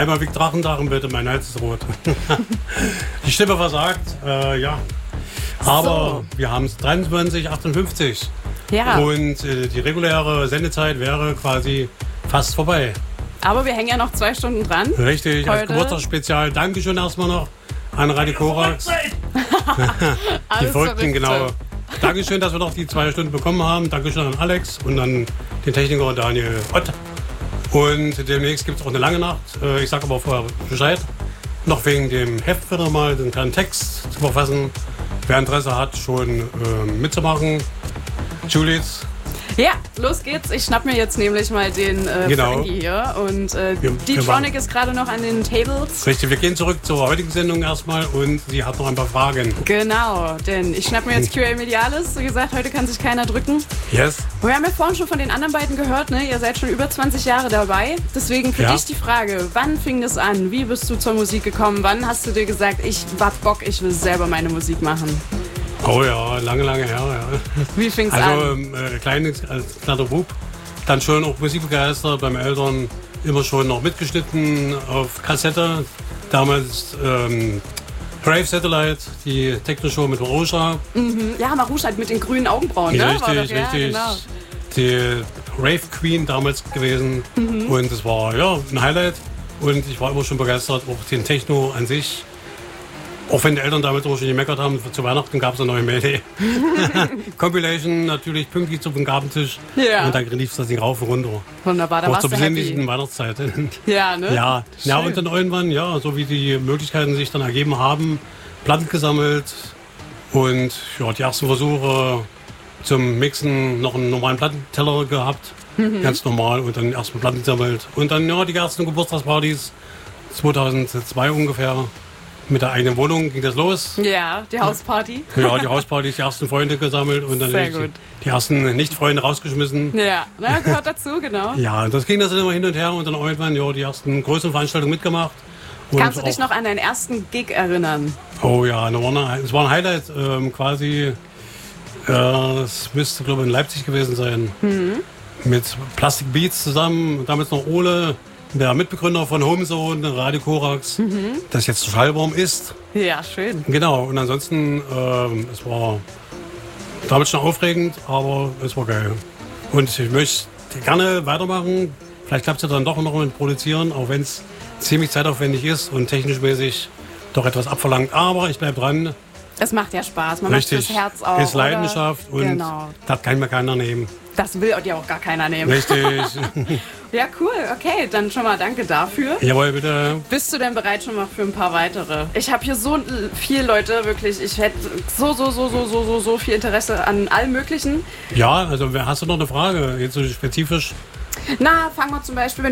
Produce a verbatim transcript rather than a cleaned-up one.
Einmal Vic Drachendrachen bitte, mein Hals ist rot. Die Stimme versagt, äh, ja. Aber so. Wir haben es dreiundzwanzig achtundfünfzig. Ja. Und äh, die reguläre Sendezeit wäre quasi fast vorbei. Aber wir hängen ja noch zwei Stunden dran. Richtig, heute. Als Geburtstagsspezial. Dankeschön erstmal noch an Radio Korax. Die Verrückten, genau. Dankeschön, dass wir noch die zwei Stunden bekommen haben. Dankeschön an Alex und an den Techniker Daniel Ott. Und demnächst gibt es auch eine lange Nacht. Ich sage aber vorher Bescheid. Noch wegen dem Heft wieder mal den kleinen Text zu verfassen. Wer Interesse hat, schon äh, mitzumachen. Julius. Ja, los geht's. Ich schnapp mir jetzt nämlich mal den äh, genau. Frankie hier. Und äh, wir, D-Tronic ist gerade noch an den Tables. Richtig, wir gehen zurück zur heutigen Sendung erstmal und sie hat noch ein paar Fragen. Genau, denn ich schnapp mir jetzt Q A Medialis. Wie gesagt, heute kann sich keiner drücken. Yes. Und wir haben ja vorhin schon von den anderen beiden gehört, ne? Ihr seid schon über zwanzig Jahre dabei. Deswegen für ja. dich die Frage, wann fing das an? Wie bist du zur Musik gekommen? Wann hast du dir gesagt, ich hab Bock, ich will selber meine Musik machen? Oh ja, lange, lange her, ja. Wie fing's also, an? Also, äh, kleines, als kleiner Bub, dann schon auch musikbegeistert, beim Eltern immer schon noch mitgeschnitten auf Kassette. Damals ähm, Brave Satellite, die Techno-Show mit Marusha. Mhm. Ja, Marusha mit den grünen Augenbrauen, ja, ne? Richtig, war doch, richtig. ja, genau. Die Rave Queen damals gewesen. Mhm. Und es war ja ein Highlight. Und ich war immer schon begeistert, auch den Techno an sich. Auch wenn die Eltern damit auch schon gemeckert haben, zu Weihnachten gab es eine neue Mail. Compilation natürlich pünktlich zum Gabentisch. Ja. Und dann lief das Ding rauf und runter. Wunderbar, da auch warst zur du happy. besinnlichen Weihnachtszeit. Ja, ne? Ja. ja, und dann irgendwann, ja, so wie die Möglichkeiten sich dann ergeben haben, Platten gesammelt. Und ja, die ersten Versuche zum Mixen noch einen normalen Plattenteller gehabt. Mhm. Ganz normal. Und dann erst mal Platten gesammelt. Und dann ja, die ersten Geburtstagspartys zweitausendzwei ungefähr. Mit der eigenen Wohnung ging das los. Ja, die Hausparty. Ja, die Hausparty, die ersten Freunde gesammelt und dann die, die ersten Nicht-Freunde rausgeschmissen. Ja, na, gehört dazu, genau. Ja, das ging das immer hin und her und dann irgendwann ja, die ersten größeren Veranstaltungen mitgemacht. Und kannst du dich noch an deinen ersten Gig erinnern? Oh ja, es war ein Highlight ähm, quasi. Äh, es müsste, glaube ich, in Leipzig gewesen sein. Mhm. Mit Plastic Beats zusammen, damals noch Ole. Der Mitbegründer von Homezone, Radio Korax, mhm. das jetzt Schallbaum ist. Ja, schön. Genau, und ansonsten, ähm, es war damals schon aufregend, aber es war geil. Und ich möchte gerne weitermachen. Vielleicht klappt es ja dann doch noch mit Produzieren, auch wenn es ziemlich zeitaufwendig ist und technisch mäßig doch etwas abverlangt. Aber ich bleibe dran. Es macht ja Spaß, man Richtig. macht das Herz auf. Ist Leidenschaft oder? und genau. das kann mir keiner nehmen. Das will dir auch gar keiner nehmen. Richtig. Ja, cool. Okay, dann schon mal danke dafür. Jawohl, bitte. Bist du denn bereit schon mal für ein paar weitere? Ich habe hier so viel, Leute, wirklich. Ich hätte so, so, so, so, so, so, so viel Interesse an allem Möglichen. Ja, also hast du noch eine Frage, jetzt so spezifisch? Na, fangen wir zum Beispiel, wenn